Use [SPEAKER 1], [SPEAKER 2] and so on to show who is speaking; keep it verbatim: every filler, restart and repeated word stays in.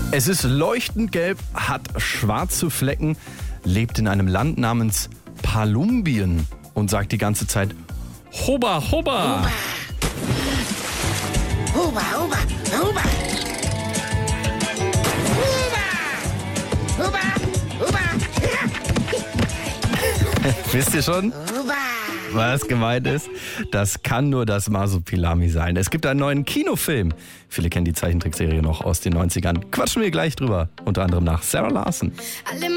[SPEAKER 1] Es ist leuchtend gelb, hat schwarze Flecken, lebt in einem Land namens Palumbien und sagt die ganze Zeit Hubba, Hubba.
[SPEAKER 2] Hubba, Hubba, Hubba. Hubba, Hubba, Hubba.
[SPEAKER 1] Wisst ihr schon,
[SPEAKER 2] Hubba.
[SPEAKER 1] was gemeint ist? Das kann nur das Masopilami sein. Es gibt einen neuen Kinofilm. Viele kennen die Zeichentrickserie noch aus den neunzigern. Quatschen wir gleich drüber. Unter anderem nach Sarah Larson.
[SPEAKER 3] Alle